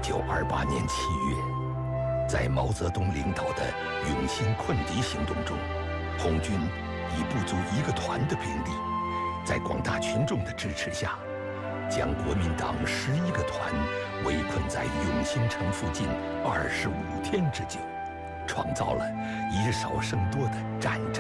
1928年7月，在毛泽东领导的永兴困敌行动中，红军以不足1个团的兵力，在广大群众的支持下，将国民党11个团围困在永兴城附近25天之久，创造了以少胜多的战争